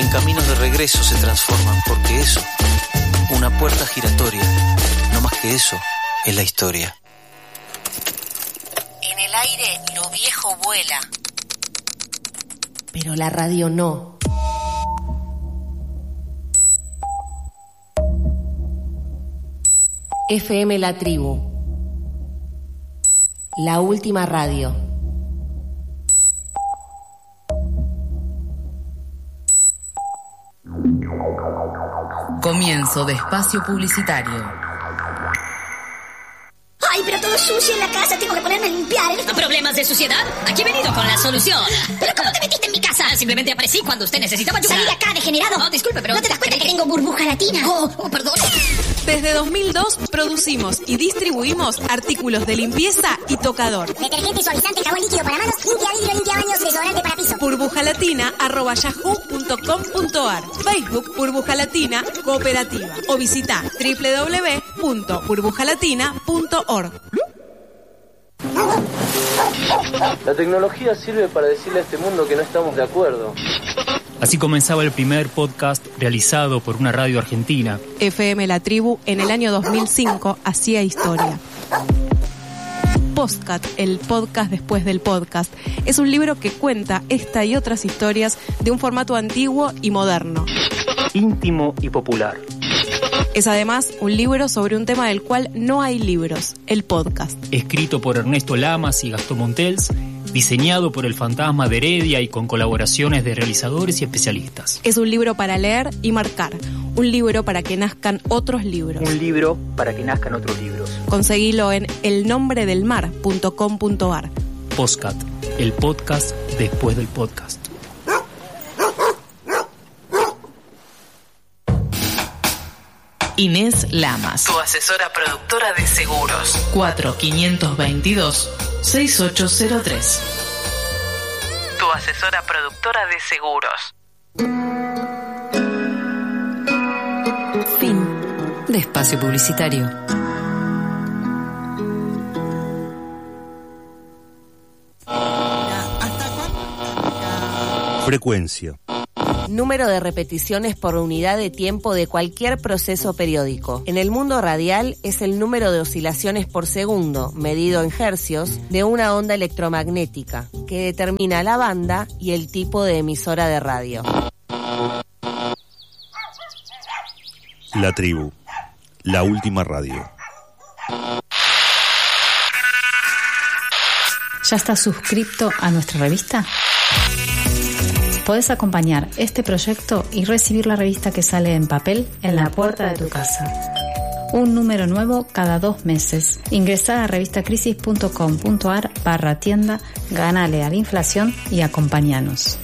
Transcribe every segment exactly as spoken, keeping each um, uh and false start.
en caminos de regreso se transforman, porque eso, una puerta giratoria, no más que eso, es la historia. En el aire lo viejo vuela, pero la radio no. F M La Tribu, la última radio. Comienzo de espacio publicitario. Ay, pero todo sucio en la casa, tengo que ponerme a limpiar. ¿eh? ¿Problemas de suciedad? Aquí he venido con la solución. ¿Pero cómo te metiste en mi casa? Simplemente aparecí cuando usted necesitaba ayuda. Salí de acá, degenerado. No, disculpe, pero... ¿No te das cuenta que tengo burbuja latina? Oh, oh, perdón. Desde dos mil dos producimos y distribuimos artículos de limpieza y tocador. Detergente, suavizante, jabón líquido para manos, limpia vidrio, limpia baños, desodorante para piso. burbujalatina arroba yahoo punto com punto ar. Facebook Burbuja Latina Cooperativa. O visita doble u doble u doble u punto burbujalatina punto org. La tecnología sirve para decirle a este mundo que no estamos de acuerdo. Así comenzaba el primer podcast realizado por una radio argentina. F M La Tribu en el año dos mil cinco hacía historia. Postcat, el podcast después del podcast, es un libro que cuenta esta y otras historias de un formato antiguo y moderno. Íntimo y popular. Es además un libro sobre un tema del cual no hay libros, el podcast. Escrito por Ernesto Lamas y Gastón Montels, diseñado por el Fantasma de Heredia y con colaboraciones de realizadores y especialistas. Es un libro para leer y marcar, un libro para que nazcan otros libros. Un libro para que nazcan otros libros. Conseguilo en el nombre del mar punto com punto ar. Postcat, el podcast después del podcast. Inés Lamas, Tu asesora productora de seguros. cuatro cinco dos dos, seis ocho cero tres. Tu asesora productora de seguros. Fin de espacio publicitario. Frecuencia. Número de repeticiones por unidad de tiempo de cualquier proceso periódico. En el mundo radial es el número de oscilaciones por segundo, medido en hercios, de una onda electromagnética, que determina la banda y el tipo de emisora de radio. La Tribu, la última radio. ¿Ya estás suscripto a nuestra revista? Podés acompañar este proyecto y recibir la revista que sale en papel en la puerta de tu casa. Un número nuevo cada dos meses. Ingresá a revistacrisis punto com punto ar barra tienda, ganale a la inflación y acompañanos.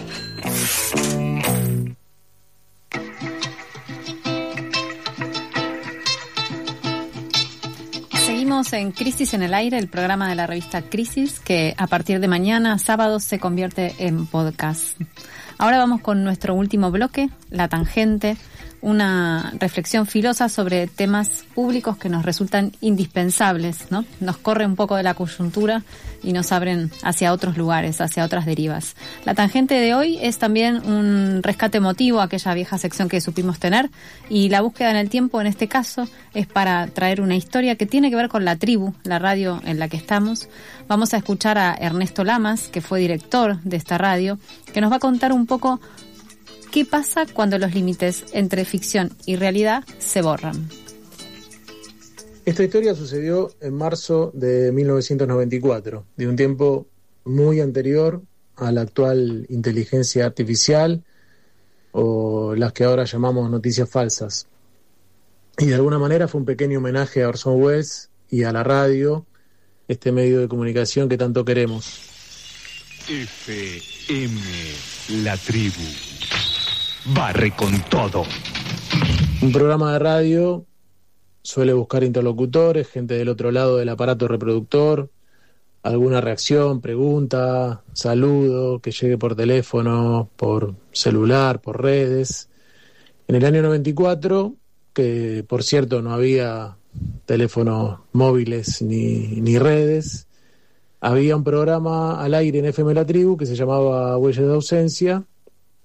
Seguimos en Crisis en el Aire, el programa de la revista Crisis, que a partir de mañana, sábado, se convierte en podcast. Ahora vamos con nuestro último bloque, La Tangente, una reflexión filosa sobre temas públicos que nos resultan indispensables, ¿no? Nos corre un poco de la coyuntura y nos abren hacia otros lugares, hacia otras derivas. La Tangente de hoy es también un rescate emotivo a aquella vieja sección que supimos tener, y la búsqueda en el tiempo, en este caso, es para traer una historia que tiene que ver con La Tribu, la radio en la que estamos. Vamos a escuchar a Ernesto Lamas, que fue director de esta radio, que nos va a contar un poco ¿qué pasa cuando los límites entre ficción y realidad se borran? Esta historia sucedió en marzo de mil novecientos noventa y cuatro, de un tiempo muy anterior a la actual inteligencia artificial o las que ahora llamamos noticias falsas. Y de alguna manera fue un pequeño homenaje a Orson Welles y a la radio, este medio de comunicación que tanto queremos. F M La Tribu. Barre con todo. Un programa de radio suele buscar interlocutores, gente del otro lado del aparato reproductor, alguna reacción, pregunta, saludo, que llegue por teléfono, por celular, por redes. En el año noventa y cuatro, que por cierto no había teléfonos móviles ni, ni redes, había un programa al aire en F M La Tribu que se llamaba Huellas de Ausencia,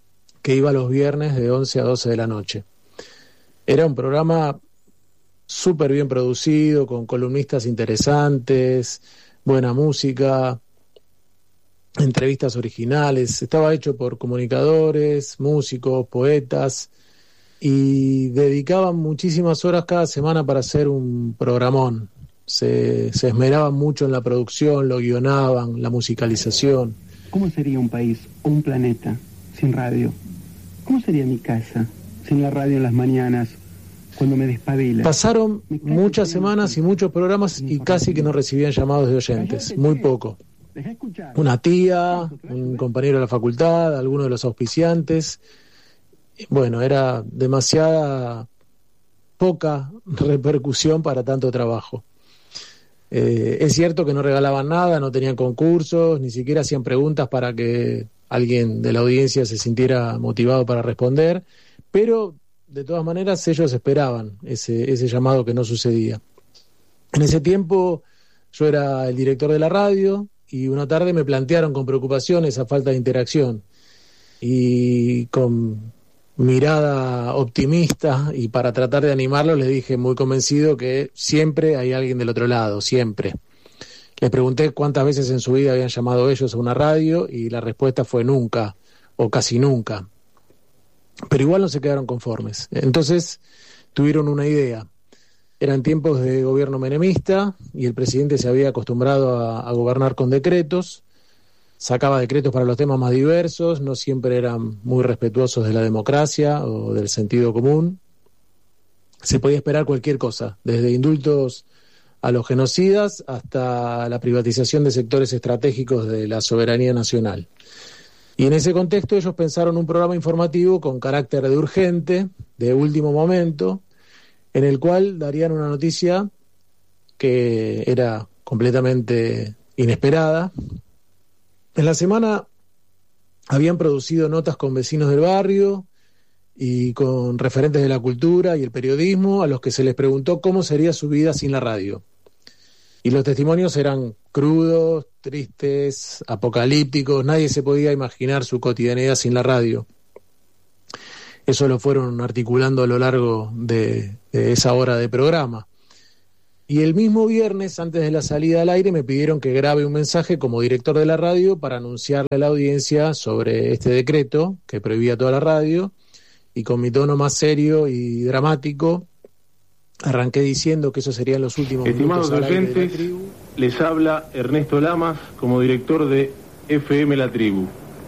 que iba los viernes de once a doce de la noche. Era un programa súper bien producido, con columnistas interesantes, buena música, entrevistas originales. Estaba hecho por comunicadores, músicos, poetas, y dedicaban muchísimas horas cada semana para hacer un programón. Se, se esmeraban mucho en la producción, lo guionaban, la musicalización. ¿Cómo sería un país o un planeta sin radio? ¿Cómo sería mi casa sin la radio en las mañanas cuando me despabila? Pasaron muchas semanas y muchos programas y casi que no recibían llamados de oyentes, muy poco. Una tía, un compañero de la facultad, alguno de los auspiciantes. Bueno, era demasiada poca repercusión para tanto trabajo. Eh, es cierto que no regalaban nada, no tenían concursos, ni siquiera hacían preguntas para que alguien de la audiencia se sintiera motivado para responder, pero de todas maneras ellos esperaban ese, ese llamado que no sucedía. En ese tiempo yo era el director de la radio y una tarde me plantearon con preocupación esa falta de interacción, y con mirada optimista y para tratar de animarlos les dije muy convencido que siempre hay alguien del otro lado, siempre. Les pregunté cuántas veces en su vida habían llamado ellos a una radio y la respuesta fue nunca o casi nunca. Pero igual no se quedaron conformes. Entonces tuvieron una idea. Eran tiempos de gobierno menemista y el presidente se había acostumbrado a, a gobernar con decretos. Sacaba decretos para los temas más diversos, no siempre eran muy respetuosos de la democracia o del sentido común. Se podía esperar cualquier cosa, desde indultos a los genocidas hasta la privatización de sectores estratégicos de la soberanía nacional. Y en ese contexto ellos pensaron un programa informativo con carácter de urgente, de último momento, en el cual darían una noticia que era completamente inesperada. En la semana habían producido notas con vecinos del barrio y con referentes de la cultura y el periodismo a los que se les preguntó cómo sería su vida sin la radio. Y los testimonios eran crudos, tristes, apocalípticos. Nadie se podía imaginar su cotidianidad sin la radio. Eso lo fueron articulando a lo largo de, de esa hora de programa. Y el mismo viernes, antes de la salida al aire, me pidieron que grabe un mensaje como director de la radio para anunciarle a la audiencia sobre este decreto que prohibía toda la radio, y con mi tono más serio y dramático arranqué diciendo que esos serían los últimos Estimados minutos al aire de la oyentes, tribu. les habla Ernesto Lamas como director de F M La Tribu.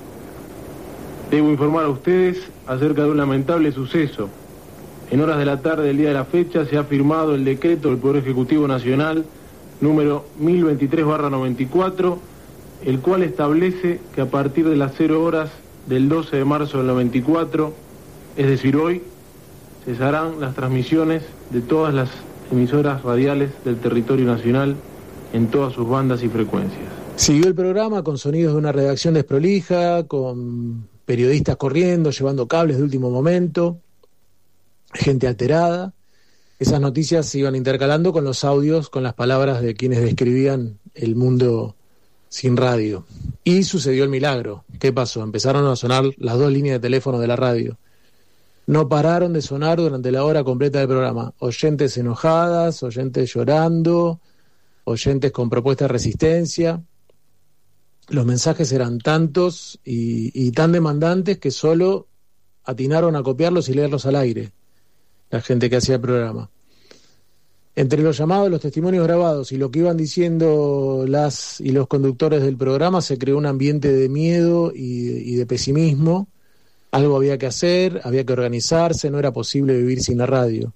Debo informar a ustedes acerca de un lamentable suceso. En horas de la tarde del día de la fecha se ha firmado el decreto del Poder Ejecutivo Nacional número mil veintitrés barra noventa y cuatro, el cual establece que a partir de las cero horas del doce de marzo del noventa y cuatro, es decir hoy, cesarán las transmisiones de todas las emisoras radiales del territorio nacional en todas sus bandas y frecuencias. Siguió el programa con sonidos de una redacción desprolija, con periodistas corriendo, llevando cables de último momento, gente alterada. Esas noticias se iban intercalando con los audios, con las palabras de quienes describían el mundo sin radio. Y sucedió el milagro. ¿Qué pasó? Empezaron a sonar las dos líneas de teléfono de la radio. No pararon de sonar durante la hora completa del programa. Oyentes enojadas, oyentes llorando, oyentes con propuestas de resistencia. Los mensajes eran tantos y, y tan demandantes que solo atinaron a copiarlos y leerlos al aire, la gente que hacía el programa. Entre los llamados, los testimonios grabados y lo que iban diciendo las y los conductores del programa, se creó un ambiente de miedo y, y de pesimismo. Algo había que hacer, había que organizarse, no era posible vivir sin la radio.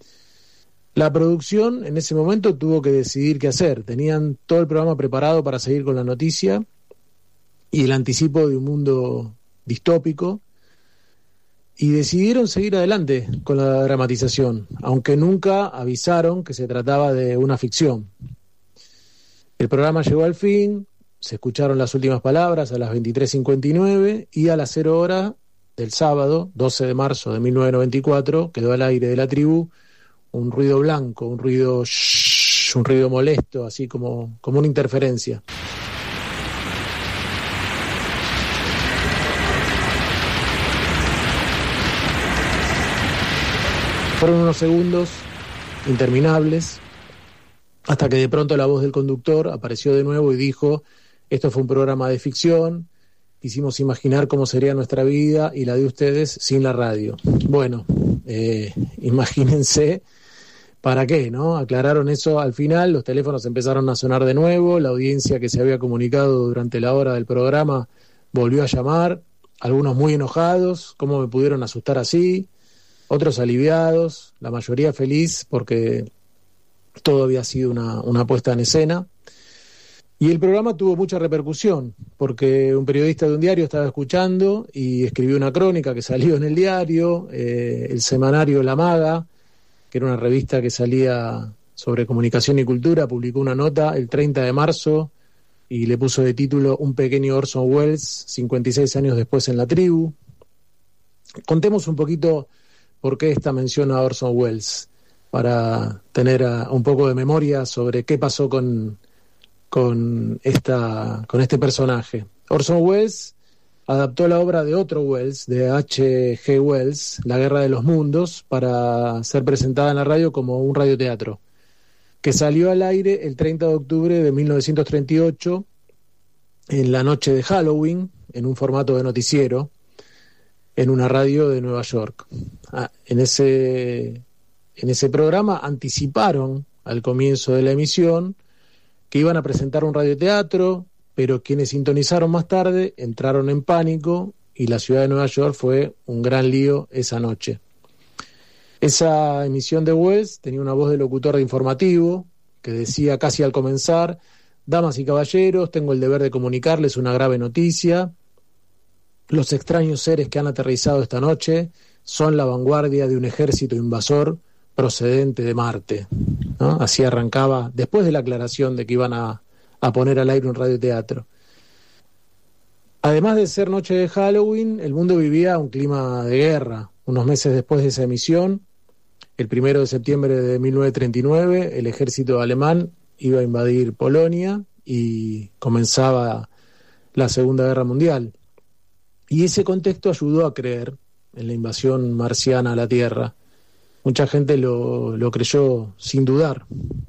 La producción en ese momento tuvo que decidir qué hacer. Tenían todo el programa preparado para seguir con la noticia y el anticipo de un mundo distópico, y decidieron seguir adelante con la dramatización, aunque nunca avisaron que se trataba de una ficción. El programa llegó al fin, se escucharon las últimas palabras a las veintitrés cincuenta y nueve y a las cero hora del sábado, doce de marzo de mil novecientos noventa y cuatro, quedó al aire de la tribu un ruido blanco, un ruido shhh, un ruido molesto, así como, como una interferencia. Fueron unos segundos interminables, hasta que de pronto la voz del conductor apareció de nuevo y dijo: esto fue un programa de ficción, quisimos imaginar cómo sería nuestra vida y la de ustedes sin la radio. Bueno, eh, imagínense para qué, ¿no? Aclararon eso al final, los teléfonos empezaron a sonar de nuevo, la audiencia que se había comunicado durante la hora del programa volvió a llamar, algunos muy enojados, ¿cómo me pudieron asustar así? Otros aliviados, la mayoría feliz porque todo había sido una, una puesta en escena. Y el programa tuvo mucha repercusión, porque un periodista de un diario estaba escuchando y escribió una crónica que salió en el diario, eh, el semanario La Maga, que era una revista que salía sobre comunicación y cultura, publicó una nota el treinta de marzo y le puso de título Un pequeño Orson Welles, cincuenta y seis años después en la tribu. Contemos un poquito por qué esta mención a Orson Welles, para tener a, un poco de memoria sobre qué pasó con, con, esta, con este personaje. Orson Welles adaptó la obra de otro Welles, de H G Wells, La Guerra de los Mundos, para ser presentada en la radio como un radioteatro, que salió al aire el treinta de octubre de mil novecientos treinta y ocho, en la noche de Halloween, en un formato de noticiero, en una radio de Nueva York. Ah, en ese, en ese programa anticiparon al comienzo de la emisión que iban a presentar un radioteatro, pero quienes sintonizaron más tarde entraron en pánico y la ciudad de Nueva York fue un gran lío esa noche. Esa emisión de Wells tenía una voz de locutor de informativo que decía casi al comenzar: damas y caballeros, tengo el deber de comunicarles una grave noticia. Los extraños seres que han aterrizado esta noche son la vanguardia de un ejército invasor procedente de Marte, ¿no? Así arrancaba, después de la aclaración de que iban a, a poner al aire un radioteatro. Además de ser noche de Halloween, el mundo vivía un clima de guerra. Unos meses después de esa emisión, el primero de septiembre de mil novecientos treinta y nueve, el ejército alemán iba a invadir Polonia y comenzaba la Segunda Guerra Mundial. Y ese contexto ayudó a creer en la invasión marciana a la Tierra. Mucha gente lo, lo creyó sin dudar.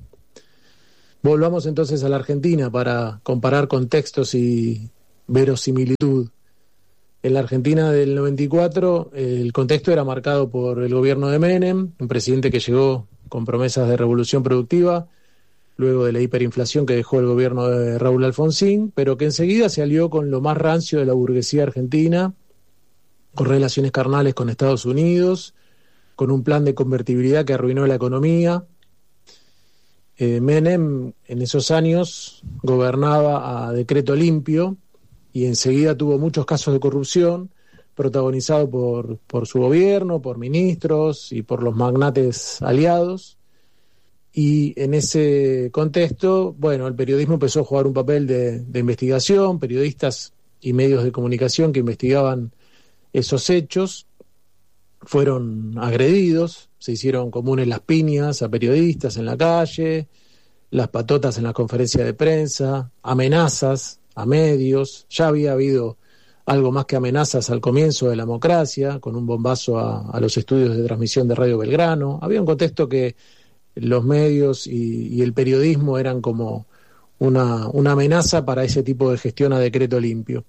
Volvamos entonces a la Argentina para comparar contextos y verosimilitud. En la Argentina del noventa y cuatro el contexto era marcado por el gobierno de Menem, un presidente que llegó con promesas de revolución productiva, luego de la hiperinflación que dejó el gobierno de Raúl Alfonsín, pero que enseguida se alió con lo más rancio de la burguesía argentina, con relaciones carnales con Estados Unidos, con un plan de convertibilidad que arruinó la economía. Eh, Menem en esos años gobernaba a decreto limpio y enseguida tuvo muchos casos de corrupción protagonizados por, por su gobierno, por ministros y por los magnates aliados. Y en ese contexto, bueno, el periodismo empezó a jugar un papel de, de investigación, periodistas y medios de comunicación que investigaban esos hechos fueron agredidos, se hicieron comunes las piñas a periodistas en la calle, las patotas en las conferencias de prensa, amenazas a medios. Ya había habido algo más que amenazas al comienzo de la democracia, con un bombazo a, a los estudios de transmisión de Radio Belgrano. Había un contexto que los medios y, y el periodismo eran como una, una amenaza para ese tipo de gestión a decreto limpio.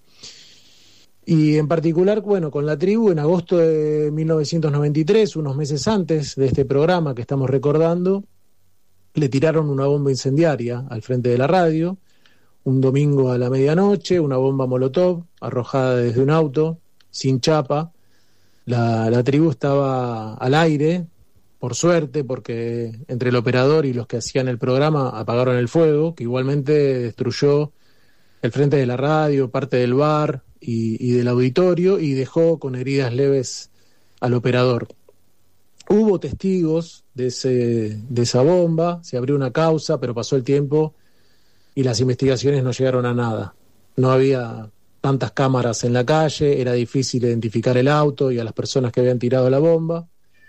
Y en particular, bueno, con la tribu, en agosto de mil novecientos noventa y tres, unos meses antes de este programa que estamos recordando, le tiraron una bomba incendiaria al frente de la radio, un domingo a la medianoche, una bomba molotov arrojada desde un auto, sin chapa. La, la tribu estaba al aire, por suerte, porque entre el operador y los que hacían el programa apagaron el fuego, que igualmente destruyó el frente de la radio, parte del bar y, y del auditorio, y dejó con heridas leves al operador. Hubo testigos de, ese, de esa bomba, se abrió una causa, pero pasó el tiempo y las investigaciones no llegaron a nada. No había tantas cámaras en la calle, era difícil identificar el auto y a las personas que habían tirado la bomba.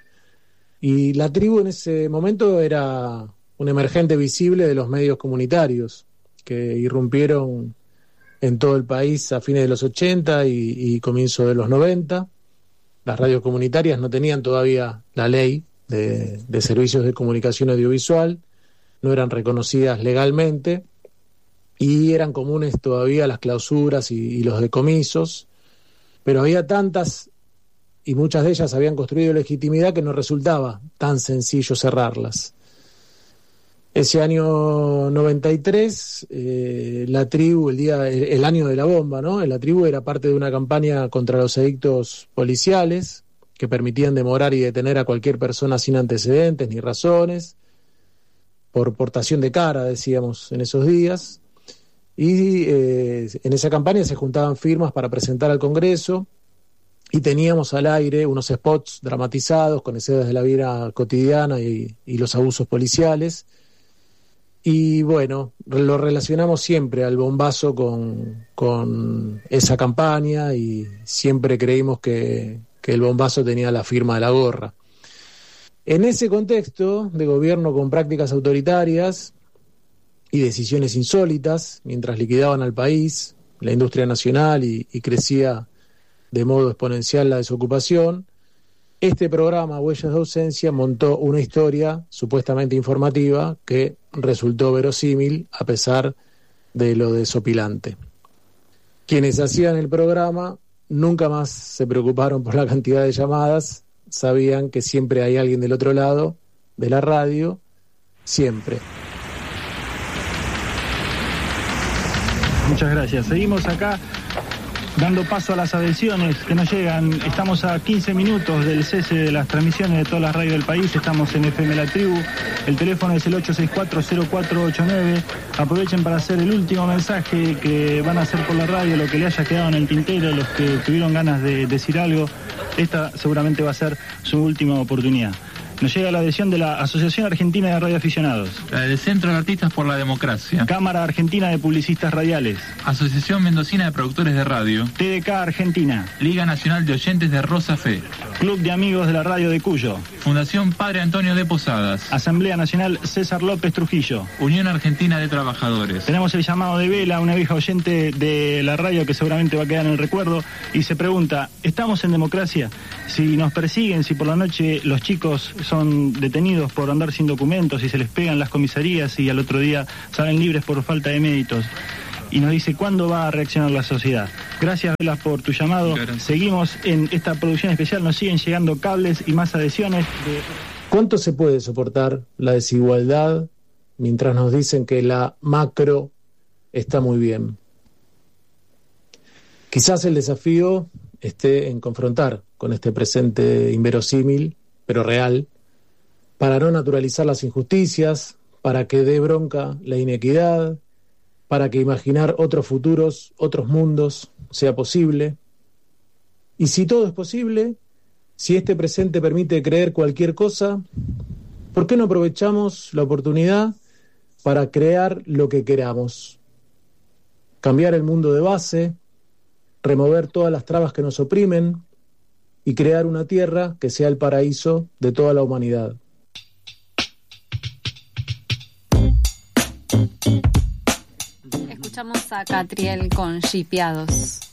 Y la tribu en ese momento era un emergente visible de los medios comunitarios que irrumpieron en todo el país a fines de los ochenta y, y comienzo de los noventa. Las radios comunitarias no tenían todavía la ley de, de servicios de comunicación audiovisual, no eran reconocidas legalmente y eran comunes todavía las clausuras y, y los decomisos, pero había tantas y muchas de ellas habían construido legitimidad que no resultaba tan sencillo cerrarlas. Ese año noventa y tres, eh, la tribu, el día, el, el año de la bomba, ¿no? La tribu era parte de una campaña contra los edictos policiales que permitían demorar y detener a cualquier persona sin antecedentes ni razones, por portación de cara, decíamos, en esos días. Y eh, en esa campaña se juntaban firmas para presentar al Congreso y teníamos al aire unos spots dramatizados con escenas de la vida cotidiana y, y los abusos policiales. Y bueno, lo relacionamos siempre al bombazo con, con esa campaña y siempre creímos que, que el bombazo tenía la firma de la gorra. En ese contexto de gobierno con prácticas autoritarias y decisiones insólitas, mientras liquidaban al país, la industria nacional y, y crecía de modo exponencial la desocupación, este programa, Huellas de Ausencia, montó una historia supuestamente informativa que resultó verosímil a pesar de lo desopilante. Quienes hacían el programa nunca más se preocuparon por la cantidad de llamadas, sabían que siempre hay alguien del otro lado de la radio, siempre. Muchas gracias. Seguimos acá dando paso a las adhesiones que nos llegan. Estamos a quince minutos del cese de las transmisiones de todas las radios del país. Estamos en F M La Tribu. El teléfono es el ocho seis cuatro cero cuatro ocho nueve. Aprovechen para hacer el último mensaje que van a hacer por la radio, lo que le haya quedado en el tintero, los que tuvieron ganas de decir algo. Esta seguramente va a ser su última oportunidad. Nos llega la adhesión de la Asociación Argentina de Radioaficionados. La del Centro de Artistas por la Democracia. Cámara Argentina de Publicistas Radiales. Asociación Mendocina de Productores de Radio. T D K Argentina. Liga Nacional de Oyentes de Rosa Fe. Club de Amigos de la Radio de Cuyo. Fundación Padre Antonio de Posadas. Asamblea Nacional César López Trujillo. Unión Argentina de Trabajadores. Tenemos el llamado de Vela, una vieja oyente de la radio que seguramente va a quedar en el recuerdo, y se pregunta, ¿estamos en democracia? Si nos persiguen, si por la noche los chicos son detenidos por andar sin documentos y se les pegan las comisarías y al otro día salen libres por falta de méritos. Y nos dice, ¿cuándo va a reaccionar la sociedad? Gracias, Vela, por tu llamado. Gracias. Seguimos en esta producción especial, nos siguen llegando cables y más adhesiones. De... ¿Cuánto se puede soportar la desigualdad mientras nos dicen que la macro está muy bien? Quizás el desafío esté en confrontar con este presente inverosímil, pero real, para no naturalizar las injusticias, para que dé bronca la inequidad, para que imaginar otros futuros, otros mundos, sea posible. Y si todo es posible, si este presente permite creer cualquier cosa, ¿por qué no aprovechamos la oportunidad para crear lo que queramos? Cambiar el mundo de base, remover todas las trabas que nos oprimen y crear una tierra que sea el paraíso de toda la humanidad. Escuchamos a Catriel con Shipeados.